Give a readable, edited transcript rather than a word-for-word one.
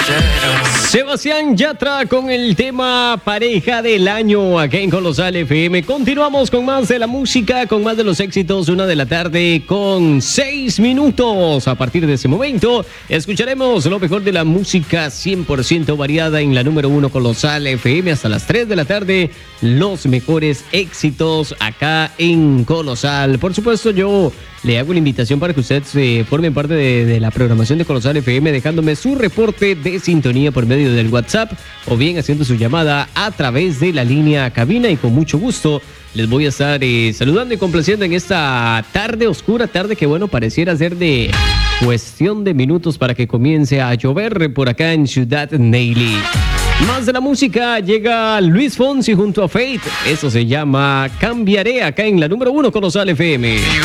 Sebastián Yatra con el tema Pareja del Año aquí en Colosal FM. Continuamos con más de la música, con más de los éxitos. 1:00 p.m. con 6 minutos. A partir de ese momento escucharemos lo mejor de la música 100% variada en la número 1 Colosal FM. Hasta las 3:00 p.m. los mejores éxitos acá en Colosal. Por supuesto, yo le hago la invitación para que ustedes formen parte de la programación de Colosal FM dejándome su reporte de sintonía por medio del WhatsApp o bien haciendo su llamada a través de la línea cabina, y con mucho gusto les voy a estar saludando y complaciendo en esta tarde, oscura tarde que bueno, pareciera ser de cuestión de minutos para que comience a llover por acá en Ciudad Neily. Más de la música, llega Luis Fonsi junto a Fate. Eso se llama Cambiaré acá en la número 1 Colosal FM.